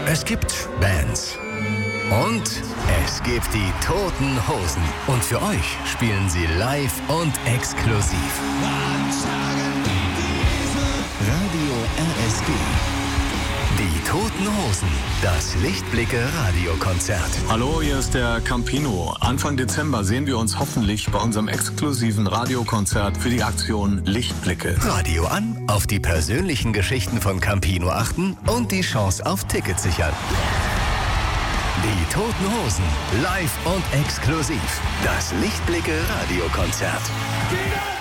Es gibt Bands. Und es gibt die Toten Hosen. Und für euch spielen sie live und exklusiv. Radio RSG. Die Toten Hosen. Das Lichtblicke-Radiokonzert. Hallo, hier ist der Campino. Anfang Dezember sehen wir uns hoffentlich bei unserem exklusiven Radiokonzert für die Aktion Lichtblicke. Radio an, auf die persönlichen Geschichten von Campino achten und die Chance auf Tickets sichern. Die Toten Hosen, live und exklusiv. Das Lichtblicke-Radiokonzert.